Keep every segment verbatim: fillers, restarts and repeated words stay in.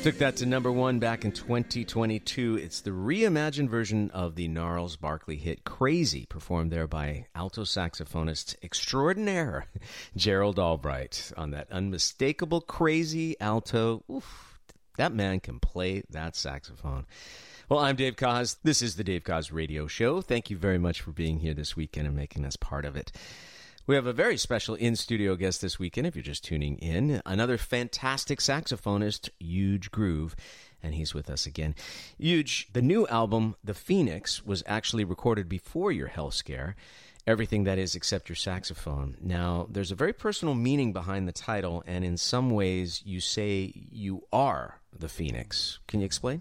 Took that to number one back in twenty twenty-two. It's the reimagined version of the Gnarls Barkley hit Crazy, performed there by alto saxophonist extraordinaire Gerald Albright on that unmistakable crazy alto. Oof, that man can play that saxophone. Well, I'm Dave Koz. This is the Dave Koz Radio Show. Thank you very much for being here this weekend and making us part of it. We have a very special in-studio guest this weekend, if you're just tuning in. Another fantastic saxophonist, Huge Groove, and he's with us again. Huge, the new album, The Phoenix, was actually recorded before your health scare. Everything that is except your saxophone. Now, there's a very personal meaning behind the title, and in some ways, you say you are the Phoenix. Can you explain?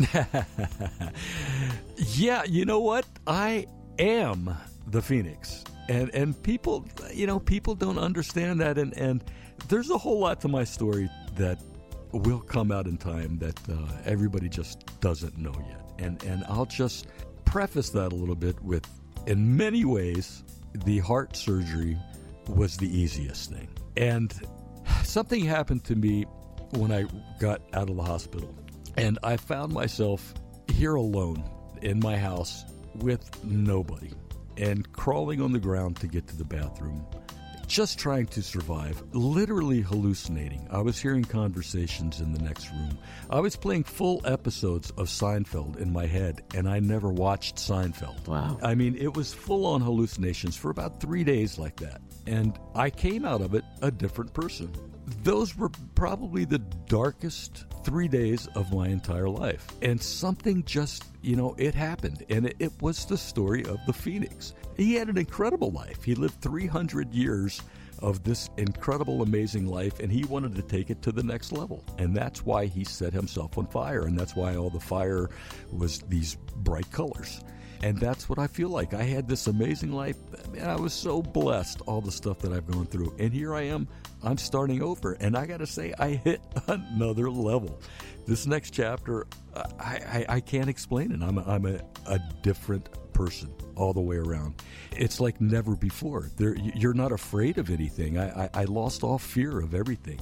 Yeah, you know what? I am the Phoenix. And and people, you know, people don't understand that. And, and there's a whole lot to my story that will come out in time that uh, everybody just doesn't know yet. And, and I'll just preface that a little bit with, in many ways, the heart surgery was the easiest thing. And something happened to me when I got out of the hospital. And I found myself here alone in my house with nobody, and crawling on the ground to get to the bathroom, just trying to survive, literally hallucinating. I was hearing conversations in the next room. I was playing full episodes of Seinfeld in my head, and I never watched Seinfeld. Wow. I mean, it was full-on hallucinations for about three days like that. And I came out of it a different person. Those were probably the darkest three days of my entire life. And something just, you know, it happened. And it, it was the story of the Phoenix. He had an incredible life. He lived three hundred years of this incredible, amazing life, and he wanted to take it to the next level. And that's why he set himself on fire. And that's why all the fire was these bright colors. And that's what I feel like. I had this amazing life. Man, I was so blessed, all the stuff that I've gone through. And here I am. I'm starting over. And I got to say, I hit another level. This next chapter, I, I, I can't explain it. I'm, a, I'm a, a different person all the way around. It's like never before. There, you're not afraid of anything. I, I, I lost all fear of everything.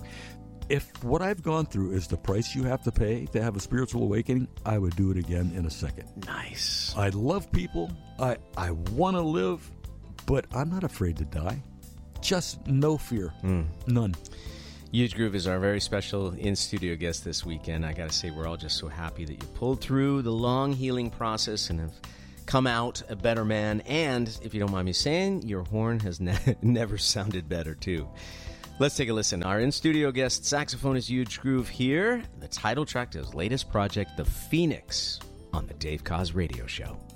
If what I've gone through is the price you have to pay to have a spiritual awakening, I would do it again in a second. Nice. I love people. I, I want to live, but I'm not afraid to die. Just no fear. Mm. None. Huge Groove is our very special in-studio guest this weekend. I got to say, we're all just so happy that you pulled through the long healing process and have come out a better man. And, if you don't mind me saying, your horn has ne- never sounded better, too. Let's take a listen. Our in-studio guest saxophonist Huge Groove here. The title track to his latest project, The Phoenix, on the Dave Koz Radio Show.